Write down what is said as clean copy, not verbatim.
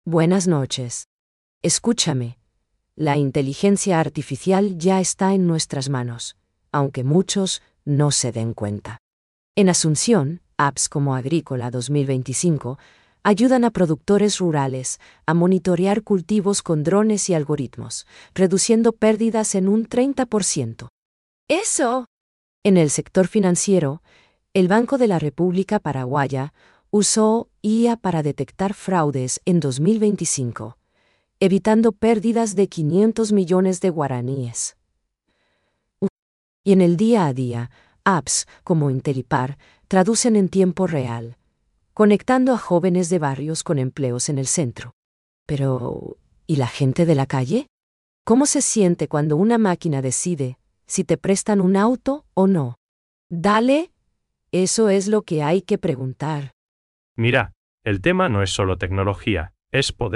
Buenas noches. Escúchame. La inteligencia artificial ya está en nuestras manos, aunque muchos no se den cuenta. En Asunción, apps como Agrícola 2025 ayudan a productores rurales a monitorear cultivos con drones y algoritmos, reduciendo pérdidas en un 30%. ¡Eso! En el sector financiero, el Banco de la República Paraguaya usó IA para detectar fraudes en 2025, evitando pérdidas de 500 millones de guaraníes. Y en el día a día, apps como Interipar traducen en tiempo real, conectando a jóvenes de barrios con empleos en el centro. Pero, ¿y la gente de la calle? ¿Cómo se siente cuando una máquina decide si te prestan un auto o no? Dale, eso es lo que hay que preguntar. Mira, el tema no es solo tecnología, es poder.